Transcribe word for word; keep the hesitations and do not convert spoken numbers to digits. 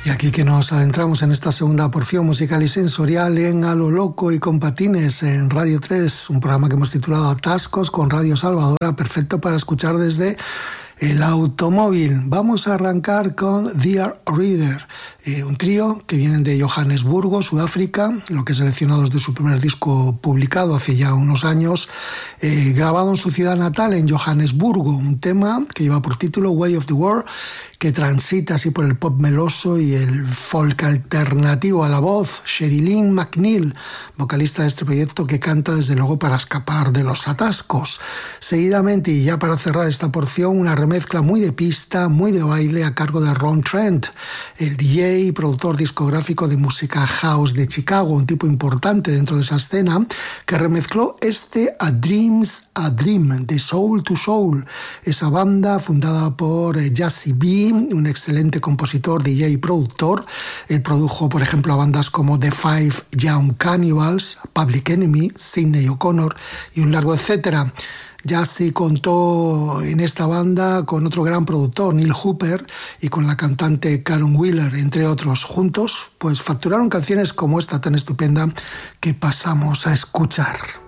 Y aquí que nos adentramos en esta segunda porción musical y sensorial en A lo Loco y con Patines en Radio tres, un programa que hemos titulado Atascos con Radio Salvadora, perfecto para escuchar desde el automóvil. Vamos a arrancar con The Art Reader, eh, un trío que vienen de Johannesburgo, Sudáfrica, lo que es seleccionado desde su primer disco publicado hace ya unos años, eh, grabado en su ciudad natal, en Johannesburgo, un tema que lleva por título Way of the World, que transita así por el pop meloso y el folk alternativo. A la voz, Sherilyn McNeil, vocalista de este proyecto, que canta desde luego para escapar de los atascos. Seguidamente, y ya para cerrar esta porción, una remezcla muy de pista, muy de baile a cargo de Ron Trent, el D J y productor discográfico de música house de Chicago, un tipo importante dentro de esa escena, que remezcló este A Dream's a Dream, de Soul to Soul, esa banda fundada por Jazzy B, un excelente compositor, D J y productor. Él produjo, por ejemplo, a bandas como The Five Young Cannibals, Public Enemy, Sidney O'Connor y un largo etcétera. Jazzy contó en esta banda con otro gran productor, Neil Hooper, y con la cantante Karen Wheeler, entre otros. Juntos, pues facturaron canciones como esta tan estupenda que pasamos a escuchar.